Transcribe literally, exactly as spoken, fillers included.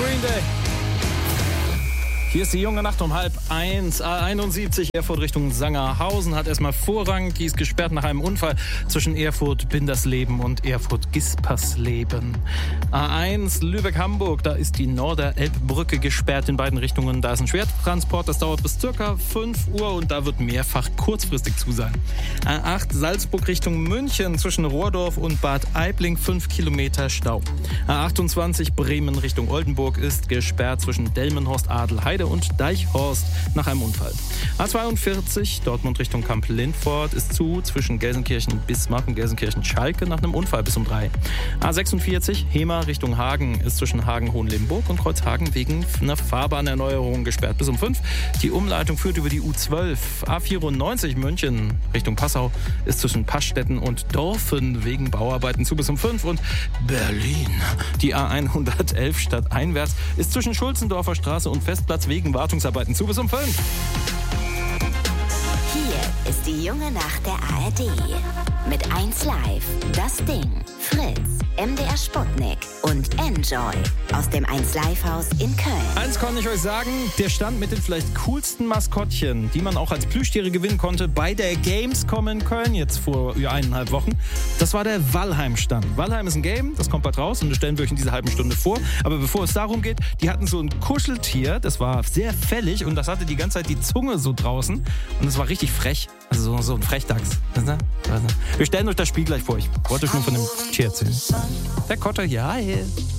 Green Day. Hier ist die junge Nacht um halb eins. A einundsiebzig Erfurt Richtung Sangerhausen hat erstmal Vorrang. Die ist gesperrt nach einem Unfall zwischen Erfurt-Bindersleben und Erfurt-Gispersleben. A eins Lübeck-Hamburg, da ist die Norderelbbrücke gesperrt in beiden Richtungen. Da ist ein Schwertransport, das dauert bis circa fünf Uhr und da wird mehrfach kurzfristig zu sein. A acht Salzburg Richtung München zwischen Rohrdorf und Bad Aibling fünf Kilometer Stau. A achtundzwanzig Bremen Richtung Oldenburg ist gesperrt zwischen Delmenhorst, Adelheide und Deichhorst nach einem Unfall. A zweiundvierzig Dortmund Richtung Kamp-Lindfort ist zu zwischen Gelsenkirchen-Bismarck und Gelsenkirchen-Schalke nach einem Unfall bis um drei. A sechsundvierzig Hemer Richtung Hagen ist zwischen Hagen-Hohenlimburg und Kreuzhagen wegen einer Fahrbahnerneuerung gesperrt bis um fünf. Die Umleitung führt über die U zwölf. A vierundneunzig München Richtung Passau ist zwischen Paschstetten und Dorfen wegen Bauarbeiten zu bis um fünf. Und Berlin, die A hundertelf stadteinwärts ist zwischen Schulzendorfer Straße und Festplatz wegen Wartungsarbeiten zu bis um fünf. Hier ist die junge Nacht der A R D. Mit eins Live, Das Ding, Fritz, M D R Sputnik und Enjoy aus dem eins Live Haus in Köln. Eins kann ich euch sagen, der Stand mit den vielleicht coolsten Maskottchen, die man auch als Plüschtiere gewinnen konnte bei der Gamescom in Köln jetzt vor über eineinhalb Wochen, das war der Valheim-Stand. Valheim ist ein Game, das kommt bald raus und das stellen wir euch in dieser halben Stunde vor. Aber bevor es darum geht, die hatten so ein Kuscheltier, das war sehr fällig und das hatte die ganze Zeit die Zunge so draußen und es war richtig frech. Also so, so ein Frechdachs. Wir stellen euch das Spiel gleich vor. Ich wollte euch nur von dem Tier erzählen. Der Kotter, ja, hier.